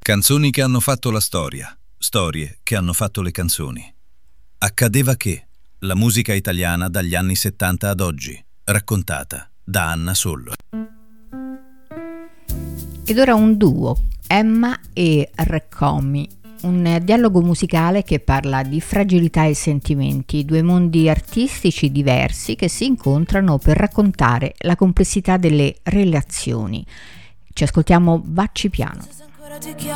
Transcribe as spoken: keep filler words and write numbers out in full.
Canzoni che hanno fatto la storia, storie che hanno fatto le canzoni. Accadeva che, la musica italiana dagli anni settanta ad oggi, raccontata da Anna Sollo. Ed ora un duo, Emma e Reccomi, un dialogo musicale che parla di fragilità e sentimenti, due mondi artistici diversi che si incontrano per raccontare la complessità delle relazioni. Ci ascoltiamo Vacci piano.